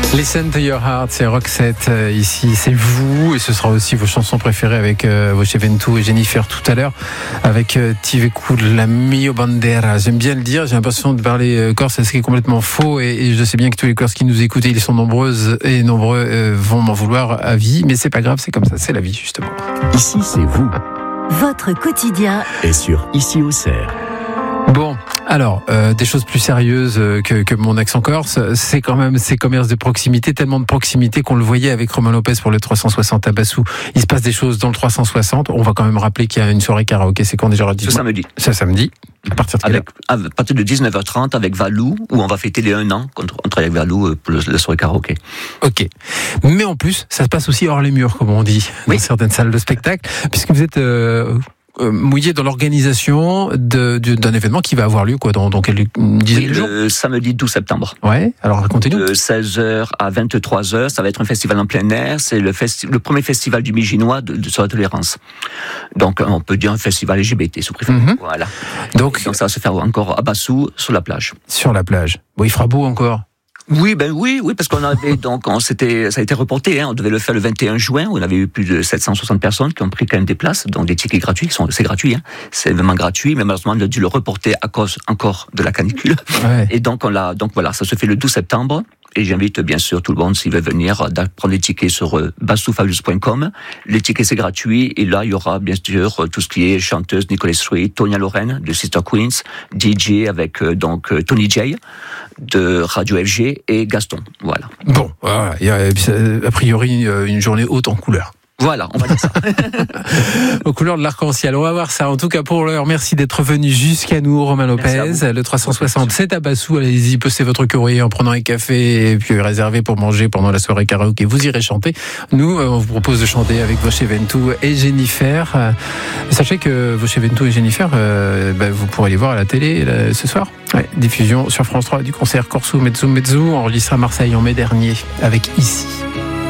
Listen to your heart, c'est Roxette. Ici, c'est vous. Et ce sera aussi vos chansons préférées avec Voce Ventoux et Jennifer tout à l'heure. Avec Tivekul, la mio bandera. J'aime bien le dire. J'ai l'impression de parler corse, ce qui est complètement faux. Et je sais bien que tous les Corses qui nous écoutent, ils sont nombreuses et nombreux, vont m'en vouloir à vie. Mais c'est pas grave, c'est comme ça. C'est la vie, justement. Ici, c'est vous. Votre quotidien Et sur Ici au Cerf. Bon, alors, des choses plus sérieuses que mon accent corse, c'est quand même ces commerces de proximité, tellement de proximité qu'on le voyait avec Romain Lopez pour le 360 à Bassou. Il se passe des choses dans le 360. On va quand même rappeler qu'il y a une soirée karaoké. C'est quand déjà? Ce samedi. Ce samedi. À partir de quelle heure? À partir de 19h30 avec Valou, où on va fêter les 1 an. On travaille avec Valou pour la soirée karaoké. Ok. Mais en plus, ça se passe aussi hors les murs, comme on dit, dans certaines salles de spectacle, puisque vous êtes mouillé dans l'organisation d'un événement qui va avoir lieu dans quelques dizaines de jours. Le samedi 12 septembre. Ouais, alors racontez-nous. De 16h à 23h, ça va être un festival en plein air. C'est le premier festival du Miginois sur la tolérance. Donc on peut dire un festival LGBT, sous préfet. Voilà. Donc ça va se faire encore à Bassou, sur la plage. Sur la plage. Bon, il fera beau encore. Oui, parce qu'on avait ça a été reporté, on devait le faire le 21 juin, on avait eu plus de 760 personnes qui ont pris quand même des places, donc des tickets gratuits, c'est gratuit, c'est vraiment gratuit, mais malheureusement on a dû le reporter à cause encore de la canicule. Ouais. Et donc voilà, ça se fait le 12 septembre. Et j'invite bien sûr tout le monde, s'il veut venir, à prendre les tickets sur bassoufabulous.com. Les tickets, c'est gratuit. Et là, il y aura bien sûr tout ce qui est chanteuse, Nicolas Street, Tonya Lorraine de Sister Queens, DJ avec Tony J de Radio FG et Gaston. Voilà. Bon, voilà. Il y a a priori une journée haute en couleurs. Voilà, on va dire ça. Aux couleurs de l'arc-en-ciel. On va voir ça. En tout cas, pour l'heure, merci d'être venu jusqu'à nous, Romain Lopez. Le 360, c'est à Bassou. Allez-y, postez votre courrier en prenant un café et puis réservez pour manger pendant la soirée karaoké. Vous irez chanter. Nous, on vous propose de chanter avec Voce Ventoux et Jennifer. Sachez que Voce Ventoux et Jennifer, vous pourrez les voir à la télé ce soir. Ouais, diffusion sur France 3 du concert Corso Mezzo Mezzo, enregistré à Marseille en mai dernier avec Ici.